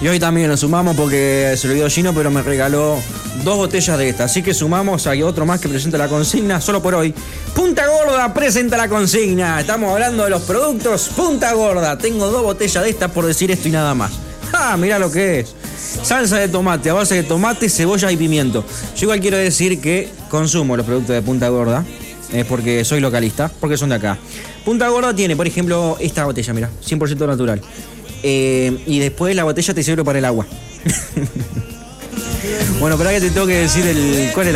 Y hoy también nos sumamos porque se lo dio Gino, pero me regaló 2 botellas de esta. Así que sumamos, hay otro más que presenta la consigna, solo por hoy. Punta Gorda presenta la consigna. Estamos hablando de los productos Punta Gorda. Tengo 2 botellas de esta por decir esto y nada más. ¡Ah! Mirá lo que es. Salsa de tomate, a base de tomate, cebolla y pimiento. Yo igual quiero decir que consumo los productos de Punta Gorda. Porque soy localista, porque son de acá. Punta Gorda tiene, por ejemplo, esta botella, mirá, 100% natural. Y después la botella te sirve para el agua. Bueno, pero que te tengo que decir cuál es